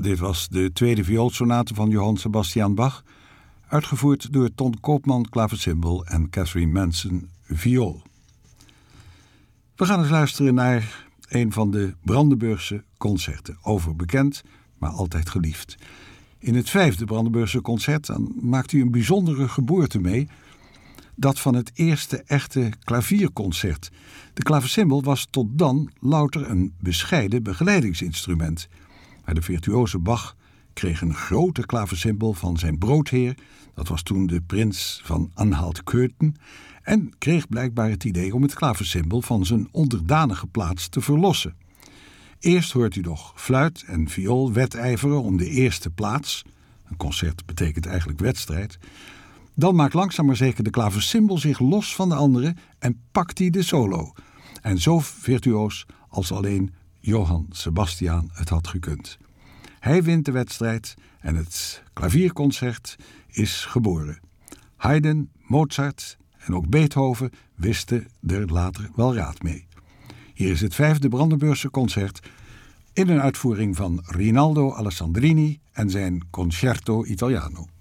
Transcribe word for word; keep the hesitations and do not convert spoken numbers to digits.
Dit was de tweede vioolsonate van Johann Sebastian Bach, uitgevoerd door Ton Koopman klaversymbal en Catherine Manson viool. We gaan eens luisteren naar een van de Brandenburgse concerten, overbekend, maar altijd geliefd. In het vijfde Brandenburgse concert dan maakt u een bijzondere geboorte mee, dat van het eerste echte klavierconcert. De klaversymbal was tot dan louter een bescheiden begeleidingsinstrument. Maar de virtuoze Bach kreeg een grote klaversymbal van zijn broodheer, dat was toen de prins van Anhalt-Köthen, en kreeg blijkbaar het idee om het klaversymbal van zijn onderdanige plaats te verlossen. Eerst hoort u nog fluit en viool wedijveren om de eerste plaats. Een concert betekent eigenlijk wedstrijd. Dan maakt langzaam maar zeker de klaversymbal zich los van de anderen en pakt hij de solo. En zo virtuoos als alleen Johann Sebastian het had gekund. Hij wint de wedstrijd en het klavierconcert is geboren. Haydn, Mozart en ook Beethoven wisten er later wel raad mee. Hier is het vijfde Brandenburgse concert in een uitvoering van Rinaldo Alessandrini en zijn Concerto Italiano.